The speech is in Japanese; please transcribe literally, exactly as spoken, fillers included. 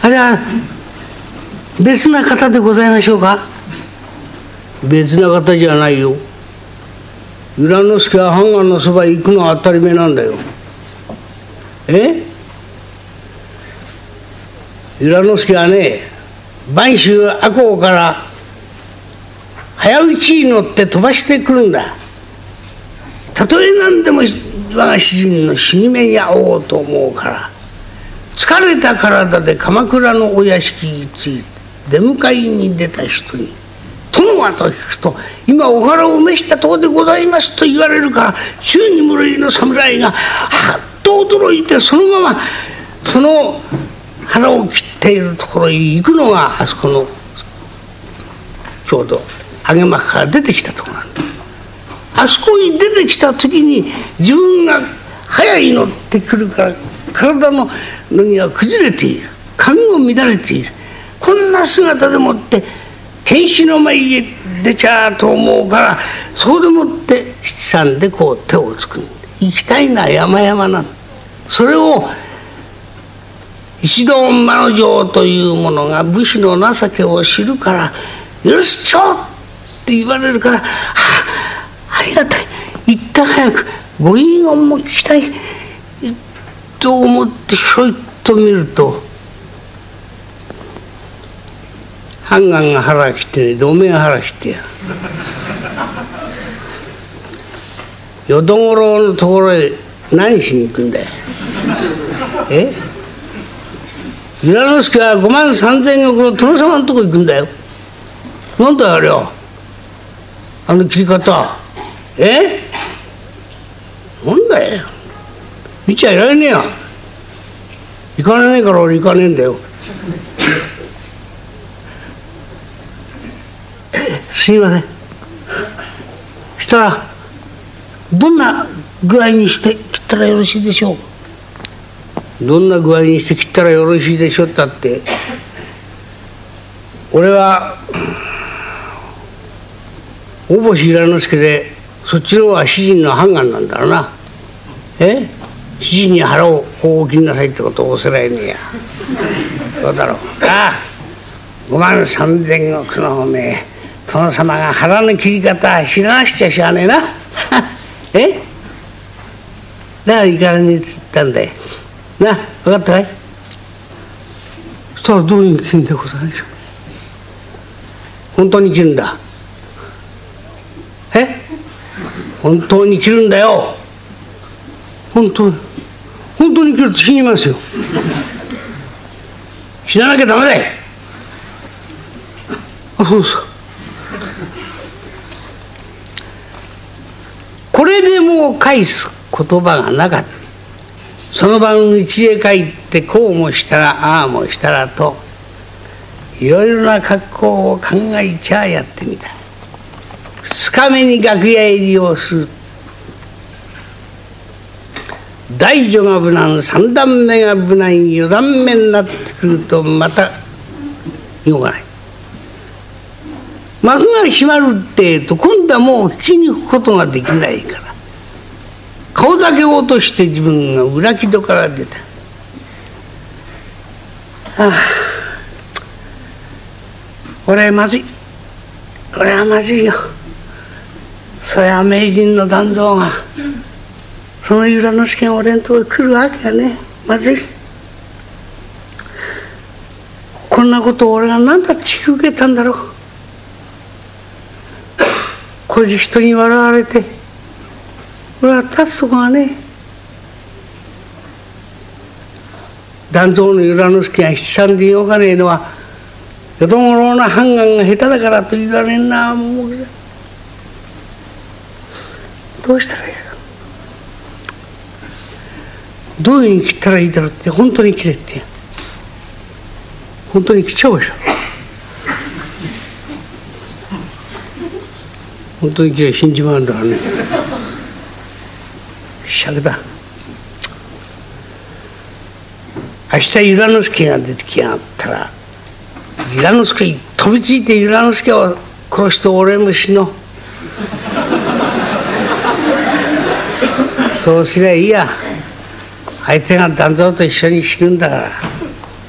あれは別な方でございましょうか。別な方じゃないよ。由良之助は判官のそばへ行くのは当たり前なんだよ。え由良之助はね、播州赤穂から早打ちに乗って飛ばしてくるんだ。たとえ何でも我が主人の死に目に会おうと思うから、疲れた体で鎌倉のお屋敷に着いて出迎えに出た人に「殿は?」と聞くと「今お腹を召したところでございます」と言われるから、中に無類の侍がはっと驚いて、そのままその腹を切っているところへ行くのが、あそこのちょうど揚幕から出てきたところなんだ。あそこに出てきた時に自分が早い乗ってくるから、体の脱ぎが崩れている、髪も乱れている。こんな姿でもって変死の前へ出ちゃうと思うから、そうでもって七三でこう手をつくんで、行きたいのは山々なんだ。それを一度魔の城というものが武士の情けを知るから「許すちょ!」って言われるから「はあ、ありがたい、行って早くご遺言も聞きたい」と思ってひょいっと見ると、判官が腹切ってね、でおめえが腹切ってやる。淀五郎のところへ何しに行くんだよ。え由良之助はごまんさんぜん石の殿様のとこ行くんだよ。なんだよあれは、あの切り方。えなんだよ、見ちゃいられねえや。行かねえから俺行かねえんだよ。すいません。したらどんな具合にして切ったらよろしいでしょう。どんな具合にして切ったらよろしいでしょうったって、俺は大星由良之助で、そっちの方は主人の判官なんだろうな。え主人に腹をこう切りなさいってことを仰せられねえや。どうだろう。ああごまんさんぜん石のね殿様が腹の切り方知らなくちゃしゃあねえな。えだから行かれねえっつったんだよな。分かったかい。そしたらどういう切るんでございましょう。本当に切るんだ。え本当に切るんだよ。本当に本当に切ると死にますよ。死ななきゃダメだよ。あ、そうですか。これでもう返す言葉がなかった。その晩家へ帰ってこうもしたらああもしたらといろいろな格好を考えちゃやってみた。二日目に楽屋入りをする。大序が無難、三段目が無難、四段目になってくるとまた動かない。幕が閉まるってえと今度はもう聞きに行くことができないから、顔だけ落として自分が裏木戸から出た。ああこれはまずい、これはまずいよ。そりゃ名人の団蔵がその由良之助が俺のところへ来るわけやね。まずい。こんなことを俺が何だって引き受けたんだろう。これで人に笑われて俺は立つとこがね。団蔵の由良之助が七三で動かねえのは淀五郎の判官が下手だからと言われんな。もうどうしたらいいか、どういうふうに切ったらいいだろうって。本当に切れって本当に切っちゃおうでしょ。本当に切れ死んじまうんだからね。尺だ。明日由良之助が出てきやがったら由良之助に飛びついて由良之助を殺して俺も死のう。そうすりゃいいや。相手が団蔵と一緒に死ぬんだから。